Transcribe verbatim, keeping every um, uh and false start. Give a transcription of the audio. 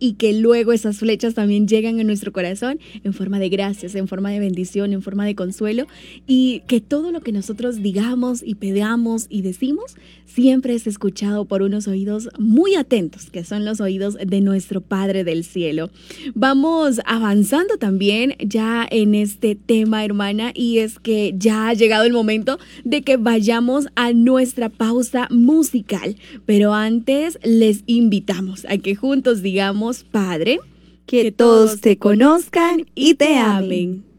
y que luego esas flechas también llegan a nuestro corazón en forma de gracias, en forma de bendición, en forma de consuelo, y que todo lo que nosotros digamos y pedamos y decimos siempre es escuchado por unos oídos muy atentos, que son los oídos de nuestro Padre del cielo. Vamos avanzando también ya en este tema, hermana, y es que ya ha llegado el momento de que vayamos a nuestra pausa musical, pero antes les invitamos a que juntos digamos: Padre, que todos te conozcan y te amen.